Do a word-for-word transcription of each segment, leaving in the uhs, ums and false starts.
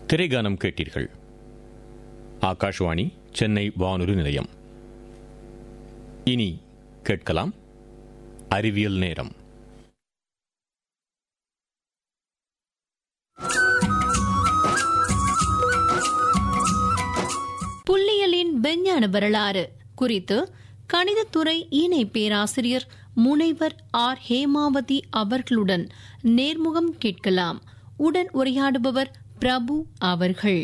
திரைகானம் கேட்டீர்கள். ஆகாஷ்வாணி சென்னை வானொலி நிலையம். இனி கேட்கலாம் அறிவியல் நேரம். புள்ளியியலின் விஞ்ஞான வரலாறு குறித்து கணிதத்துறை இணை பேராசிரியர் முனைவர் ஆர் ஹேமாவதி அவர்களுடன் நேர்முகம் கேட்கலாம். உடன் உரையாடுபவர் பிரபு அவர்கள்.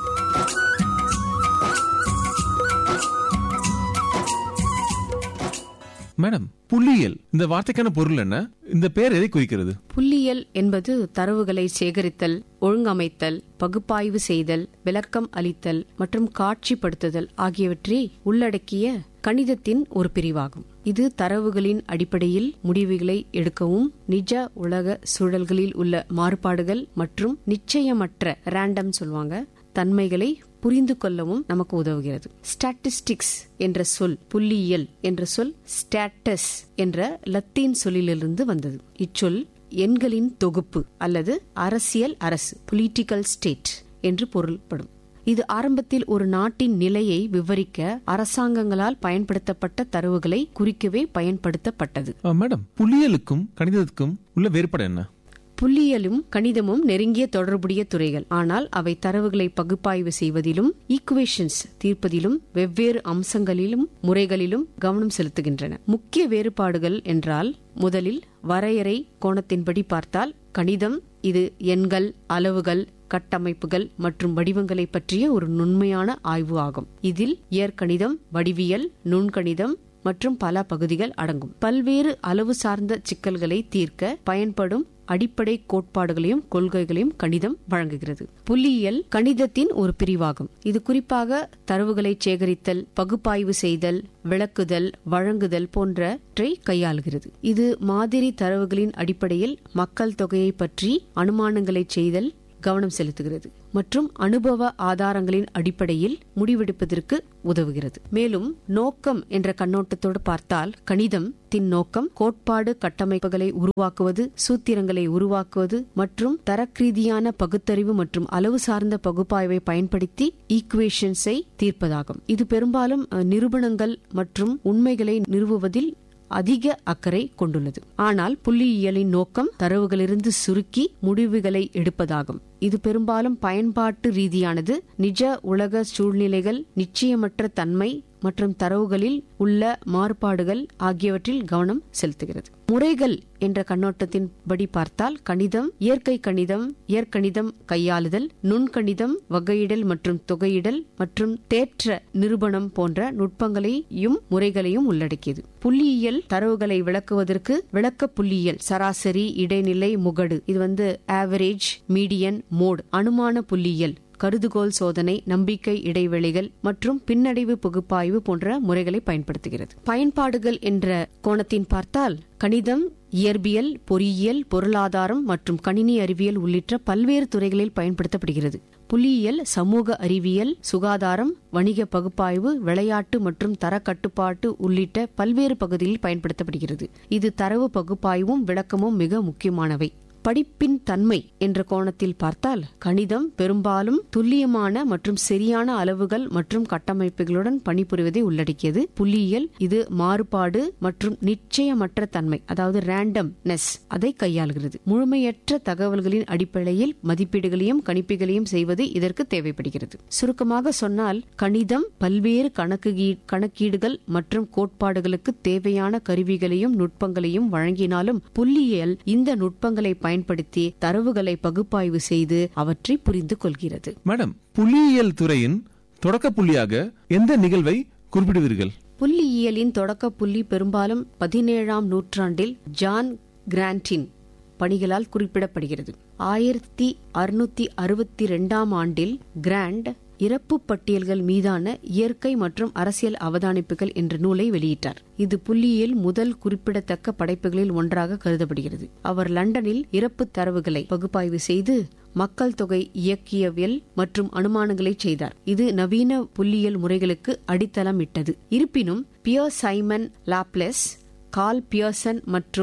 மேடம், புள்ளியியல் இந்த வார்த்தைக்கான பொருள் என்ன? இந்த பெயர் எதை குறிக்கிறது? புள்ளியியல் என்பது தரவுகளை சேகரித்தல், ஒழுங்கமைத்தல், பகுப்பாய்வு செய்தல், விளக்கம் அளித்தல் மற்றும் காட்சிப்படுத்துதல் ஆகியவற்றை உள்ளடக்கிய கணிதத்தின் ஒரு பிரிவாகும். இது தரவுகளின் அடிப்படையில் முடிவுகளை எடுக்கவும், நிஜ உலக சூழல்களில் உள்ள மாறுபாடுகள் மற்றும் நிச்சயமற்ற ரேண்டம் சொல்லுவாங்க தன்மைகளை புரிந்து கொள்ளவும் நமக்கு உதவுகிறது. ஸ்டாட்டிஸ்டிக்ஸ் என்ற சொல், புள்ளியியல் என்ற சொல் ஸ்டாட்டஸ் என்ற லத்தீன் சொல்லிலிருந்து வந்தது. இச்சொல் எண்களின் தொகுப்பு அல்லது அரசியல் அரசு, பொலிட்டிக்கல் ஸ்டேட் என்று பொருள்படும். இது ஆரம்பத்தில் ஒரு நாட்டின் நிலையை விவரிக்க அரசாங்கங்களால் பயன்படுத்தப்பட்ட தரவுகளை குறிக்கவே பயன்படுத்தப்பட்டது. மேடம், புள்ளியியலுக்கும் கணிதத்துக்கும் உள்ள வேறுபாடு என்ன? புள்ளியியலும் கணிதமும் நெருங்கிய தொடர்புடைய துறைகள். ஆனால் அவை தரவுகளை பகுப்பாய்வு செய்வதிலும் ஈக்குவேஷன்ஸ் தீர்ப்பதிலும் வெவ்வேறு அம்சங்களிலும் முறைகளிலும் கவனம் செலுத்துகின்றன. முக்கிய வேறுபாடுகள் என்றால், முதலில் வரையறை கோணத்தின்படி பார்த்தால் கணிதம் இது எண்கள், அளவுகள், கட்டமைப்புகள் மற்றும் வடிவங்களை பற்றிய ஒரு நுண்மையான ஆய்வு ஆகும். இதில் இயற்கணிதம், வடிவியல், நுண்கணிதம் மற்றும் பல பகுதிகள் அடங்கும். பல்வேறு அளவு சார்ந்த சிக்கல்களை தீர்க்க பயன்படும் அடிப்படை கோட்பாடுகளையும் கொள்கைகளையும் கணிதம் வழங்குகிறது. புள்ளியியல் கணிதத்தின் ஒரு பிரிவாகும். இது குறிப்பாக தரவுகளை சேகரித்தல், பகுப்பாய்வு செய்தல், விளக்குதல், வழங்குதல் போன்றவற்றை கையாளுகிறது. இது மாதிரி தரவுகளின் அடிப்படையில் மக்கள் தொகையை பற்றி அனுமானங்களை செய்தல் கவனம் செலுத்துகிறது மற்றும் அனுபவ ஆதாரங்களின் அடிப்படையில் முடிவெடுப்பதற்கு உதவுகிறது. மேலும் நோக்கம் என்ற கண்ணோட்டத்தோடு பார்த்தால் கணிதம் தின் நோக்கம் கோட்பாடு கட்டமைப்புகளை உருவாக்குவது, சூத்திரங்களை உருவாக்குவது மற்றும் தரரீதியான பகுத்தறிவு மற்றும் அளவு சார்ந்த பகுப்பாய்வை பயன்படுத்தி ஈக்குவேஷன்ஸை தீர்ப்பதாகும். இது பெரும்பாலும் நிரூபணங்கள் மற்றும் உண்மைகளை நிறுவுவதில் அதிக அக்கறை கொண்டுள்ளது. ஆனால் புள்ளியியலின் நோக்கம் தரவுகளிலிருந்து சுருக்கி முடிவுகளை எடுப்பதாகும். இது பெரும்பாலும் பயன்பாட்டு ரீதியானது. நிஜ உலக சூழ்நிலைகள், நிச்சயமற்ற தன்மை மற்றும் தரவுகளில் உள்ள மாறுபாடுகள் ஆகியவற்றில் கவனம் செலுத்துகிறது. முறைகள் என்ற கண்ணோட்டத்தின்படி பார்த்தால் கணிதம், இயற்கை கணிதம், இயற்கணிதம் கையாளுதல், நுண்கணிதம், வகையிடல் மற்றும் தொகையிடல் மற்றும் தேற்ற நிரூபணம் போன்ற நுட்பங்களையும் முறைகளையும் உள்ளடக்கியது. புள்ளியியல் தரவுகளை விளக்குவதற்கு விளக்க புள்ளியியல், சராசரி, இடைநிலை, முகடு, இது வந்து ஆவரேஜ், மீடியன், மோட், அனுமான புள்ளியியல், கருதுகோள் சோதனை, நம்பிக்கை இடைவெளிகள் மற்றும் பின்னடைவு பகுப்பாய்வு போன்ற முறைகளை பயன்படுத்துகிறது. பயன்பாடுகள் என்ற கோணத்தின் பார்த்தால் கணிதம் இயற்பியல், பொறியியல், பொருளாதாரம் மற்றும் கணினி அறிவியல் உள்ளிட்ட பல்வேறு துறைகளில் பயன்படுத்தப்படுகிறது. புள்ளியியல் சமூக அறிவியல், சுகாதாரம், வணிக பகுப்பாய்வு, விளையாட்டு மற்றும் தர கட்டுப்பாட்டு உள்ளிட்ட பல்வேறு பகுதிகளில் பயன்படுத்தப்படுகிறது. இது தரவு பகுப்பாய்வும் விளக்கமும் மிக முக்கியமானவை. படிப்பின் தன்மை என்ற கோணத்தில் பார்த்தால் கணிதம் பெரும்பாலும் துல்லியமான மற்றும் சரியான அளவுகள் மற்றும் கட்டமைப்புகளுடன் பணிபுரிவதை உள்ளடக்கியது. புள்ளியியல் இது மாறுபாடு மற்றும் நிச்சயமற்ற தன்மை, அதாவது ரேண்டம்னஸ், அதை கையாளுகிறது. முழுமையற்ற தகவல்களின் அடிப்படையில் மதிப்பீடுகளையும் கணிப்புகளையும் செய்வது இதற்கு தேவைப்படுகிறது. சுருக்கமாக சொன்னால் கணிதம் பல்வேறு கணக்கு கணக்கீடுகள் மற்றும் கோட்பாடுகளுக்கு தேவையான கருவிகளையும் நுட்பங்களையும் வழங்கினாலும் புள்ளியியல் இந்த நுட்பங்களை பயன்படுத்தி தரவுகளை பகுப்பாய்வு செய்து அவற்றை புரிந்து கொள்கிறது. மேடம், புள்ளியியல் துறையின் தொடக்க புள்ளியாக எந்த நிகழ்வை குறிப்பிடுவீர்கள்? புள்ளியியலின் தொடக்க புள்ளி பெரும்பாலும் பதினேழாம் நூற்றாண்டில் ஜான் கிராண்டின் பணிகளால் குறிப்பிடப்படுகிறது. ஆயிரத்தி அறுநூத்தி அறுபத்தி இரண்டாம் ஆண்டில் கிராண்ட் இறப்பு பட்டியல்கள் மீதான இயற்கை மற்றும் அரசியல் அவதானிப்புகள் என்ற நூலை வெளியிட்டார். இது புள்ளியியல் முதல் குறிப்பிடத்தக்க படைப்புகளில் ஒன்றாக கருதப்படுகிறது. அவர் லண்டனில் இறப்பு தரவுகளை பகுப்பாய்வு செய்து மக்கள் தொகை இயக்கியவியல் மற்றும் அனுமானங்களை செய்தார். இது நவீன புள்ளியியல் முறைகளுக்கு அடித்தளம் இட்டது. இருப்பினும் pier Simon Laplace, curl Pearson மற்றும்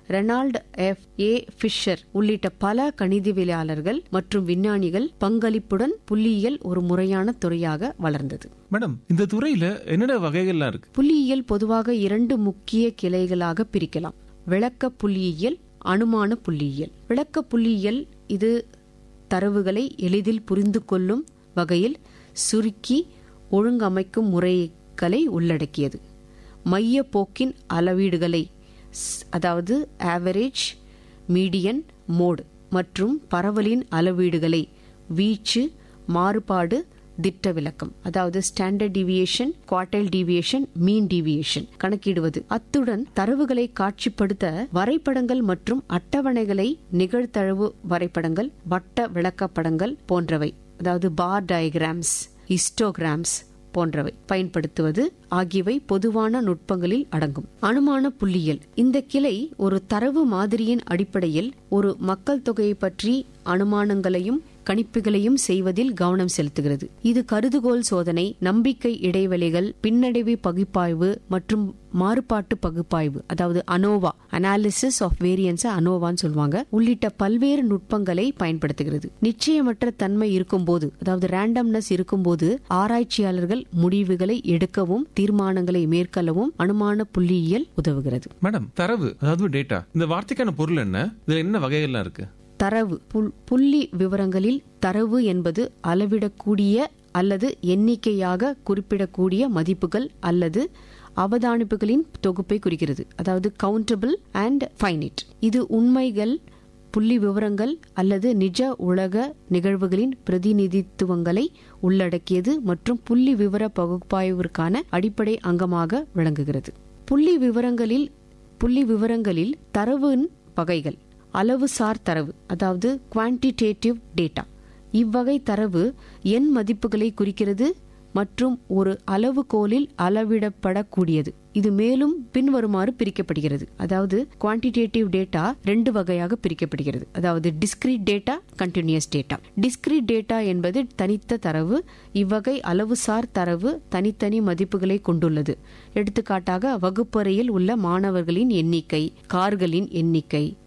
ரெனால்ட் எஃப் ஏ ஃபிஷர் உள்ளிட்ட பல கணிதவியலாளர்கள் மற்றும் விஞ்ஞானிகள் பங்களிப்புடன் புள்ளியியல் ஒரு முறையான துறையாக வளர்ந்தது. மேடம், இந்த துறையில என்னென்ன வகைகள்லாம் இருக்கு? புள்ளியியல் பொதுவாக இரண்டு முக்கிய கிளைகளாக பிரிக்கலாம். விளக்க புள்ளியியல், அனுமான புள்ளியியல். விளக்க புள்ளியியல் இது தரவுகளை எளிதில் புரிந்து கொள்ளும் வகையில் சுருக்கி ஒழுங்கமைக்கும் முறைகளை உள்ளடக்கியது. மைய போக்கின் அளவீடுகளை, அதாவது ஆவரேஜ், மீடியன், மோட் மற்றும் பரவலின் அளவீடுகளை வீச்சு, மாறுபாடு, திட்ட விலக்கம், அதாவது ஸ்டாண்டர்ட் டிவியேஷன், குவார்டைல் டிவியேஷன், மீன் டிவியேஷன் கணக்கிடுவது. அத்துடன் தரவுகளை காட்சிப்படுத்த வரைபடங்கள் மற்றும் அட்டவணைகளை, நிகழ்தகவு வரைபடங்கள், வட்ட விளக்கப்படங்கள் போன்றவை, அதாவது பார் டயகிராம்ஸ், ஹிஸ்டோகிராம்ஸ் போன்றவை பயன்படுத்துவது ஆகியவை பொதுவான நுட்பங்களில் அடங்கும். அனுமான புள்ளியியல் இந்த கிளை ஒரு தரவு மாதிரியின் அடிப்படையில் ஒரு மக்கள் தொகையை பற்றி அனுமானங்களையும் கணிப்புகளையும் செய்வதில் கவனம் செலுத்துகிறது. இது கருதுகோள் சோதனை, நம்பிக்கை இடைவெளிகள், பின்னடைவு பகுப்பாய்வு மற்றும் மாறுபாட்டு பகுப்பாய்வு, அதாவது அனோவா, அனாலிசிஸ் ஆஃப் வேரியன்ஸ் அனோவான்னு சொல்லுவாங்க, உள்ளிட்ட பல்வேறு நுட்பங்களை பயன்படுத்துகிறது. நிச்சயமற்ற தன்மை இருக்கும்போது, அதாவது ரேண்டம்னஸ் இருக்கும்போது ஆராய்ச்சியாளர்கள் முடிவுகளை எடுக்கவும் தீர்மானங்களை மேற்கொள்ளவும் அனுமான புள்ளியியல் உதவுகிறது. மேடம், தரவு அதாவது டேட்டா, இந்த வார்த்தைக்கான பொருள் என்ன? இதுல என்ன வகைகள்லாம் இருக்கு? தரவு புள்ளி விவரங்களில் தரவு என்பது அளவிடக்கூடிய அல்லது எண்ணிக்கையாக குறிப்பிடக்கூடிய மதிப்புகள் அல்லது அவதானிப்புகளின் தொகுப்பை குறிக்கிறது. அதாவது கவுண்டபிள் அண்ட் ஃபைனிட். இது உண்மைகள், புள்ளி விவரங்கள் அல்லது நிஜ உலக நிகழ்வுகளின் பிரதிநிதித்துவங்களை உள்ளடக்கியது மற்றும் புள்ளி விவர பகுப்பாய்விற்கான அடிப்படை அங்கமாக விளங்குகிறது. புள்ளி விவரங்களில் புள்ளி விவரங்களில் தரவின் வகைகள். அளவுசார் தரவு, அதாவது குவான்டிடேட்டிவ் டேட்டா. இவ்வகை தரவு எண் மதிப்புகளை குறிக்கிறது மற்றும் ஒரு அளவுகோலில் அளவிடப்படக்கூடியது. இது மேலும் பின்வருமாறு பிரிக்கப்படுகிறது. அதாவது குவான்டிடேட்டிவ் டேட்டா ரெண்டு வகையாக பிரிக்கப்படுகிறது. அதாவது discrete data, continuous data. Discrete data என்பது தனித்த தரவு. இவ்வகை அளவுசார் தரவு தனித்தனி மதிப்புகளை கொண்டுள்ளது. எடுத்துக்காட்டாக வகுப்பறையில் உள்ள மாணவர்களின் எண்ணிக்கை, கார்களின் எண்ணிக்கை,